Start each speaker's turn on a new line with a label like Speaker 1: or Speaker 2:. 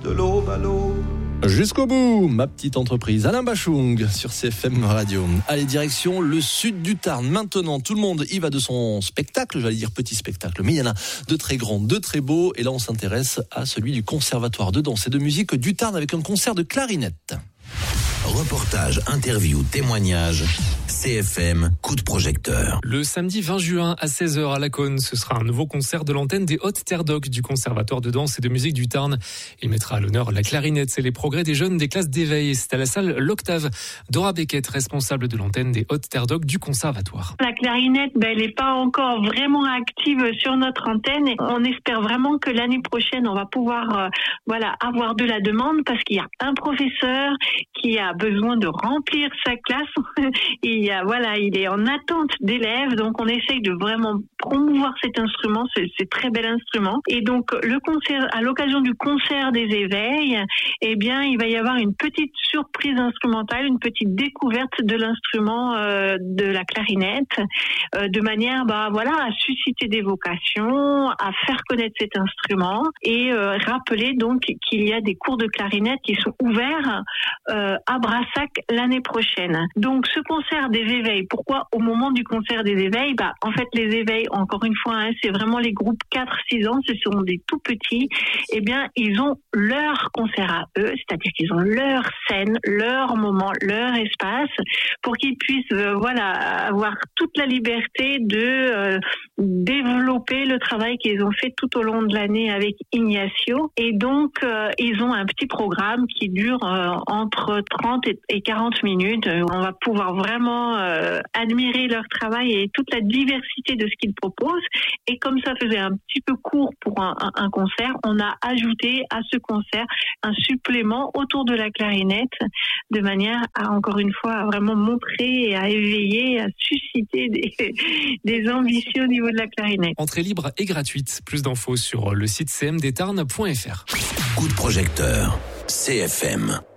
Speaker 1: de l'aube à l'aube.
Speaker 2: Jusqu'au bout, ma petite entreprise. Alain Bachung sur CFM Radio. Allez, direction le sud du Tarn. Maintenant, tout le monde y va de son spectacle, j'allais dire petit spectacle, mais il y en a de très grands, de très beaux. Et là, on s'intéresse à celui du Conservatoire de danse et de musique du Tarn avec un concert de clarinette.
Speaker 3: Reportage, interview, témoignage, CFM, coup de projecteur.
Speaker 4: Le samedi 20 juin à 16h à La Cône, ce sera un nouveau concert de l'antenne des Hautes Terres d'Oc du Conservatoire de danse et de musique du Tarn. Il mettra à l'honneur la clarinette et les progrès des jeunes des classes d'éveil. C'est à la salle L'Octave. Dora Beckett, responsable de l'antenne des Hautes Terres d'Oc du Conservatoire.
Speaker 5: La clarinette, elle n'est pas encore vraiment active sur notre antenne. On espère vraiment que l'année prochaine, on va pouvoir avoir de la demande parce qu'il y a un professeur qui a besoin de remplir sa classe. Il est en attente d'élèves, donc on essaye de vraiment promouvoir cet instrument, c'est très bel instrument. Et donc le concert, à l'occasion du concert des éveils, il va y avoir une petite surprise instrumentale, une petite découverte de l'instrument de la clarinette, de manière à susciter des vocations, à faire connaître cet instrument et rappeler donc qu'il y a des cours de clarinette qui sont ouverts à Brassac l'année prochaine. Donc ce concert des éveils, pourquoi au moment du concert des éveils, en fait les éveils, encore une fois, c'est vraiment les groupes 4-6 ans, ce sont des tout petits, ils ont leur concert à eux, c'est-à-dire qu'ils ont leur scène, leur moment, leur espace, pour qu'ils puissent avoir toute la liberté de développer le travail qu'ils ont fait tout au long de l'année avec Ignacio. Et donc ils ont un petit programme qui dure entre 30 et 40 minutes. On va pouvoir vraiment admirer leur travail et toute la diversité de ce qu'ils proposent. Et comme ça faisait un petit peu court pour un concert, on a ajouté à ce concert un supplément autour de la clarinette, de manière à, encore une fois, à vraiment montrer et à éveiller, à susciter des ambitions au niveau de la clarinette.
Speaker 4: Entrée libre et gratuite. Plus d'infos sur le site cmdtarn.fr.
Speaker 3: Coup de projecteur, CFM.